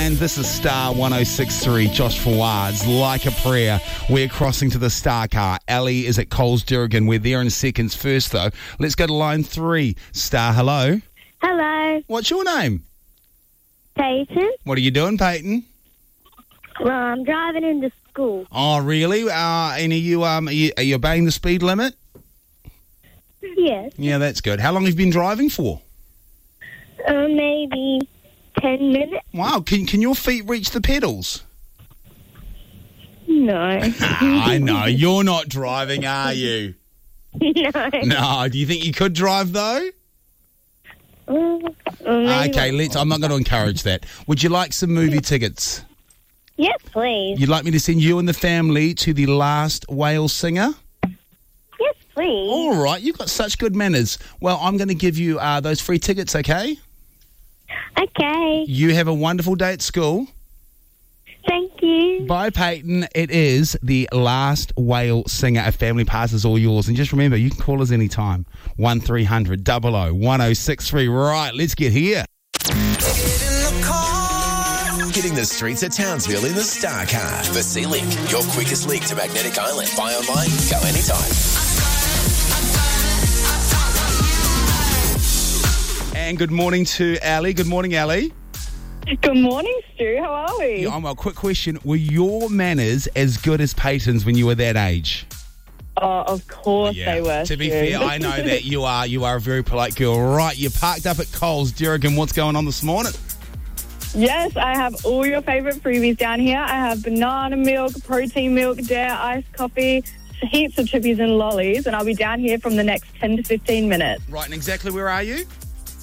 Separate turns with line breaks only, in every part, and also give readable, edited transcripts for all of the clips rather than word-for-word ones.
And this is Star 106.3, Josh Fawaz, Like a Prayer. We're crossing to the Star Car. Ali is at Coles Durgan. We're there in seconds. First, though, let's go to line 3. Star, hello.
Hello.
What's your name?
Peyton.
What are you doing, Peyton?
Well, I'm driving into school.
Oh, really? And are you obeying the speed limit?
Yes.
Yeah, that's good. How long have you been driving for?
Maybe 10 minutes.
Wow, can your feet reach the pedals?
No.
I know. You're not driving, are you?
No.
No. Do you think you could drive, though? Okay, I'm not going to encourage that. Would you like some movie tickets?
Yes, please.
You'd like me to send you and the family to The Last Whale Singer?
Yes, please.
All right, you've got such good manners. Well, I'm going to give you those free tickets, okay?
Okay.
You have a wonderful day at school.
Thank you.
Bye, Peyton. It is The Last Whale Singer. A family pass is all yours. And just remember, you can call us anytime. 1300 00 1063. Right, let's get here.
Hitting the streets of Townsville in the Star Car. The Sea-Link, your quickest link to Magnetic Island. Buy online, go anytime.
And good morning to Ali. Good morning, Ali.
Good morning, Stu. How are we?
Yeah, well, quick question. Were your manners as good as Peyton's when you were that age?
Oh, of course they were.
To be
Stu.
fair, I know that you are a very polite girl. Right, you're parked up at Coles Durgan. What's going on this morning?
Yes, I have all your favourite freebies down here. I have banana milk, protein milk, dare, iced coffee, heaps of chippies and lollies, and I'll be down here from the next 10 to 15 minutes.
Right, and exactly where are you?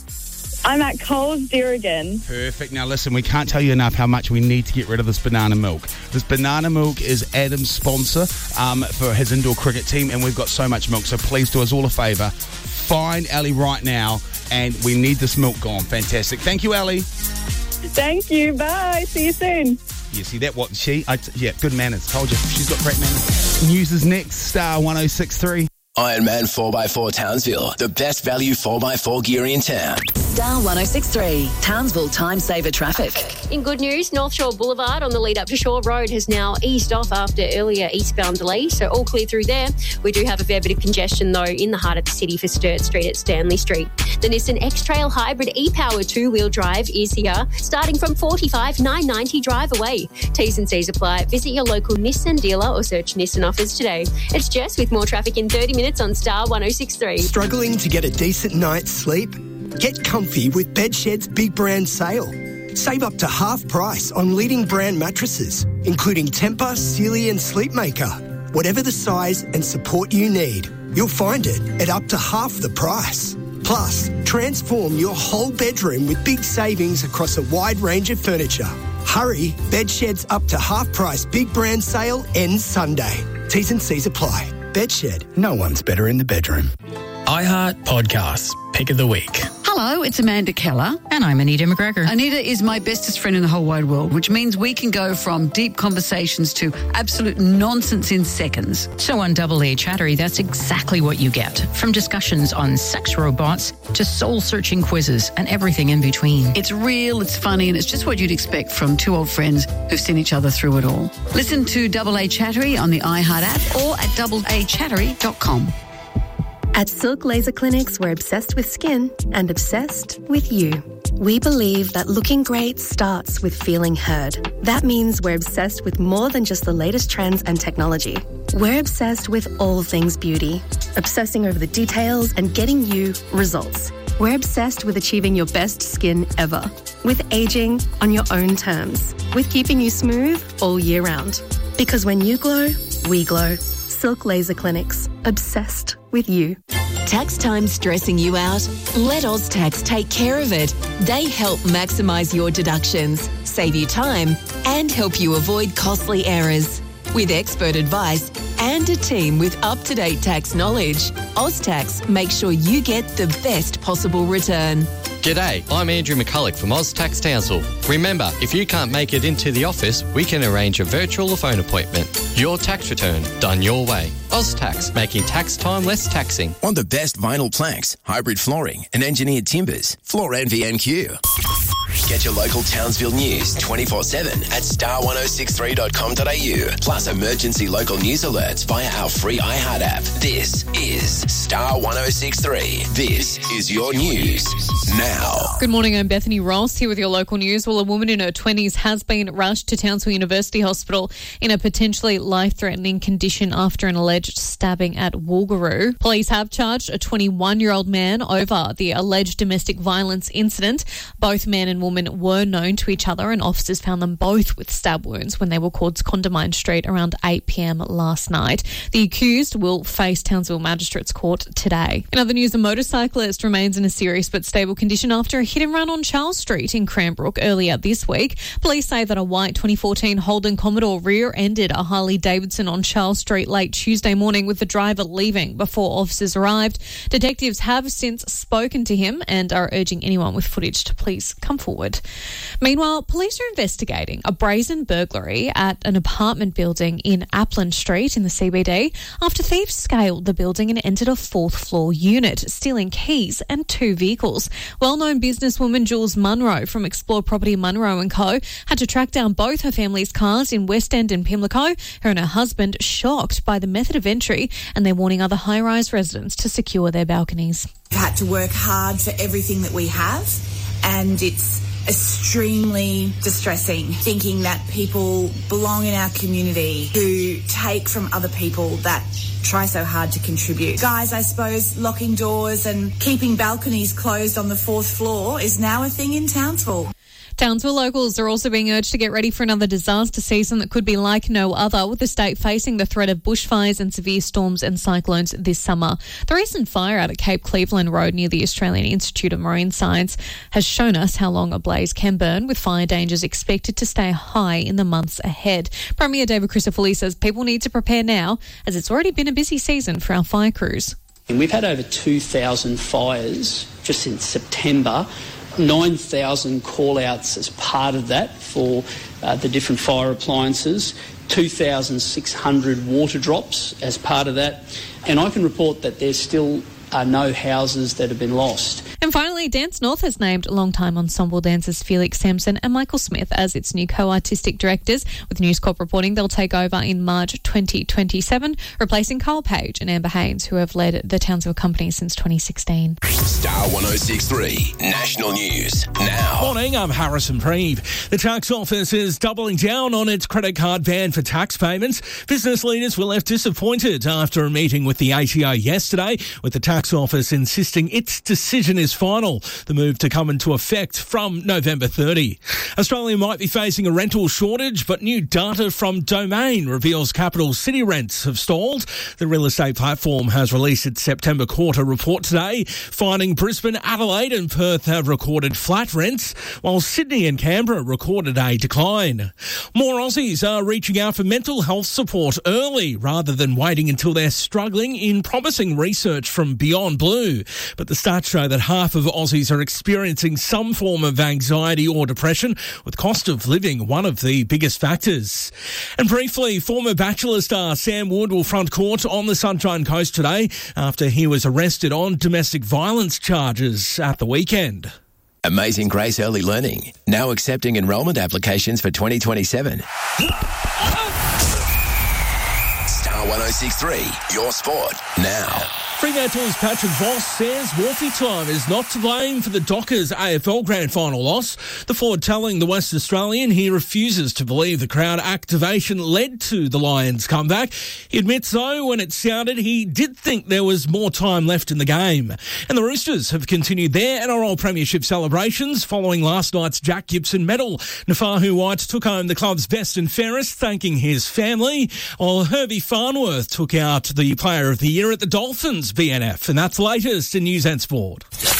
I'm at Coles Durgan.
Perfect. Now, listen, we can't tell you enough how much we need to get rid of this banana milk. This banana milk is Adam's sponsor for his indoor cricket team, and we've got so much milk, so please do us all a favour. Find Ali right now, and we need this milk gone. Fantastic. Thank you, Ali.
Thank you. Bye. See you soon.
You see that? What? Good manners. Told you. She's got great manners. News is next. Star 106.3.
Ironman 4x4 Townsville, the best value 4x4 gear in town.
Star 106.3, Townsville Time Saver Traffic.
In good news, North Shore Boulevard on the lead up to Shore Road has now eased off after earlier eastbound delay, so all clear through there. We do have a fair bit of congestion, though, in the heart of the city for Sturt Street at Stanley Street. The Nissan X-Trail Hybrid e-Power two-wheel drive is here, starting from $45,990 drive away. T's and C's apply. Visit your local Nissan dealer or search Nissan offers today. It's Jess with more traffic in 30 minutes on Star 106.3.
Struggling to get a decent night's sleep? Get comfy with Bedshed's Big Brand Sale. Save up to half price on leading brand mattresses, including Tempur, Sealy and Sleepmaker. Whatever the size and support you need, you'll find it at up to half the price. Plus, transform your whole bedroom with big savings across a wide range of furniture. Hurry, Bedshed's up to half price Big Brand Sale ends Sunday. T's and C's apply. Bedshed, no one's better in the bedroom.
iHeart Podcasts, Pick of the Week.
Hello, it's Amanda Keller.
And I'm Anita McGregor.
Anita is my bestest friend in the whole wide world, which means we can go from deep conversations to absolute nonsense in seconds.
So on Double A Chattery, that's exactly what you get. From discussions on sex robots to soul-searching quizzes and everything in between.
It's real, it's funny, and it's just what you'd expect from two old friends who've seen each other through it all. Listen to Double A Chattery on the iHeart app or at doubleachattery.com.
At Silk Laser Clinics, we're obsessed with skin and obsessed with you. We believe that looking great starts with feeling heard. That means we're obsessed with more than just the latest trends and technology. We're obsessed with all things beauty, obsessing over the details and getting you results. We're obsessed with achieving your best skin ever, with aging on your own terms, with keeping you smooth all year round. Because when you glow, we glow. Silk Laser Clinics, obsessed with you.
Tax time stressing you out? Let OzTax take care of it. They help maximise your deductions, save you time, and help you avoid costly errors. With expert advice and a team with up-to-date tax knowledge, OzTax makes sure you get the best possible return.
G'day, I'm Andrew McCulloch from OzTax Townsville. Remember, if you can't make it into the office, we can arrange a virtual or phone appointment. Your tax return, done your way. OzTax, making tax time less taxing.
On the best vinyl planks, hybrid flooring and engineered timbers, Floor Envy NQ. Get your local Townsville news 24/7 at star1063.com.au. Plus emergency local news alerts via our free iHeart app. This is Star 1063. This is your news now.
Good morning, I'm Bethany Ross here with your local news. Well, a woman in her 20s has been rushed to Townsville University Hospital in a potentially life-threatening condition after an alleged stabbing at Wallaroo. Police have charged a 21-year-old man over the alleged domestic violence incident. Both man and woman were known to each other, and officers found them both with stab wounds when they were called to Condamine Street around 8 p.m. last night. The accused will face Townsville Magistrates Court today. In other news, a motorcyclist remains in a serious but stable condition after a hit and run on Charles Street in Cranbrook earlier this week. Police say that a white 2014 Holden Commodore rear-ended a Harley-Davidson on Charles Street late Tuesday morning, with the driver leaving before officers arrived. Detectives have since spoken to him and are urging anyone with footage to please come forward. Meanwhile, police are investigating a brazen burglary at an apartment building in Appland Street in the CBD after thieves scaled the building and entered a fourth-floor unit, stealing keys and 2 vehicles. Well-known businesswoman Jules Munro from Explore Property Munro & Co. had to track down both her family's cars in West End and Pimlico. Her and her husband shocked by the method of entry, and they're warning other high-rise residents to secure their balconies.
We've had to work hard for everything that we have, and it's extremely distressing thinking that people belong in our community who take from other people that try so hard to contribute. Guys, I suppose locking doors and keeping balconies closed on the 4th floor is now a thing in Townsville.
Townsville locals are also being urged to get ready for another disaster season that could be like no other, with the state facing the threat of bushfires and severe storms and cyclones this summer. The recent fire out at Cape Cleveland Road near the Australian Institute of Marine Science has shown us how long a blaze can burn, with fire dangers expected to stay high in the months ahead. Premier David Crisafulli says people need to prepare now, as it's already been a busy season for our fire crews.
We've had over 2,000 fires just since September. 9,000 call-outs as part of that for the different fire appliances, 2,600 water drops as part of that, and I can report that there still are no houses that have been lost.
And finally, Dance North has named longtime ensemble dancers Felix Sampson and Michael Smith as its new co-artistic directors. With News Corp reporting they'll take over in March 2027, replacing Carl Page and Amber Haynes, who have led the Townsville Company since 2016.
Star 1063 National News now.
Morning, I'm Harrison Preeve. The tax office is doubling down on its credit card ban for tax payments. Business leaders were left disappointed after a meeting with the ATO yesterday, with the tax office insisting its decision is final. The move to come into effect from November 30. Australia might be facing a rental shortage, but new data from Domain reveals capital city rents have stalled. The real estate platform has released its September quarter report today, finding Brisbane, Adelaide and Perth have recorded flat rents, while Sydney and Canberra recorded a decline. More Aussies are reaching out for mental health support early rather than waiting until they're struggling, in promising research from Beyond Blue. But the stats show that half of Aussies are experiencing some form of anxiety or depression, with cost of living one of the biggest factors. And briefly, former Bachelor star Sam Wood will front court on the Sunshine Coast today after he was arrested on domestic violence charges at the weekend.
Amazing Grace Early Learning, now accepting enrolment applications for 2027. Star 1063, your sport now.
Fremantle's Patrick Voss says Wolfie Time is not to blame for the Dockers AFL Grand Final loss. The forward telling the West Australian he refuses to believe the crowd activation led to the Lions' comeback. He admits, though, when it sounded, he did think there was more time left in the game. And the Roosters have continued their NRL Premiership celebrations following last night's Jack Gibson medal. Nafahu White took home the club's best and fairest, thanking his family, while Herbie Farnworth took out the Player of the Year at the Dolphins BNF. And that's latest in News and Sport.